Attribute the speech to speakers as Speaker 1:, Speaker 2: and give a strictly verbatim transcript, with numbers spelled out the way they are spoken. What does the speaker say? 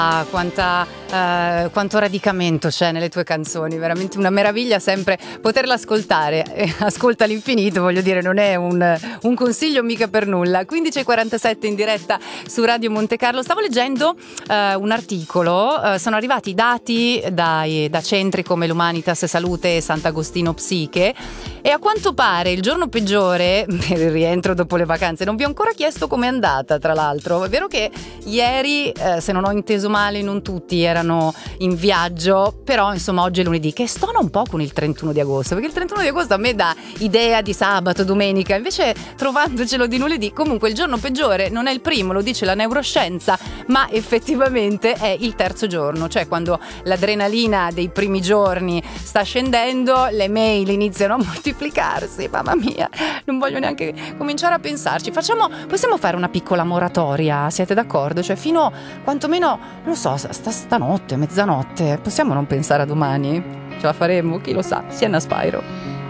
Speaker 1: Ah, quanta, uh, quanto radicamento c'è nelle tue canzoni, veramente una meraviglia sempre poterla ascoltare. Eh, ascolta all'infinito, voglio dire, non è un, un consiglio mica per nulla. quindici e quarantasette in diretta su Radio Monte Carlo. Stavo leggendo uh, un articolo, uh, sono arrivati i dati dai, da centri come l'Humanitas Salute e Sant'Agostino Psiche, e a quanto pare il giorno peggiore per il rientro dopo le vacanze, non vi ho ancora chiesto com'è andata, tra l'altro. È vero che ieri, eh, se non ho inteso male, non tutti erano in viaggio, però insomma oggi è lunedì, che stona un po' con il trentuno di agosto, perché il trentuno di agosto a me dà idea di sabato, domenica, invece trovandocelo di lunedì. Comunque il giorno peggiore non è il primo, lo dice la neuroscienza, ma effettivamente è il terzo giorno, cioè quando l'adrenalina dei primi giorni sta scendendo, le mail iniziano a moltiplicarsi. Mamma mia, non voglio neanche cominciare a pensarci. Facciamo, possiamo fare una piccola moratoria, siete d'accordo? Cioè fino quantomeno, non so, sta, stanotte, mezzanotte, possiamo non pensare a domani? Ce la faremo? Chi lo sa? Sienna Spyro.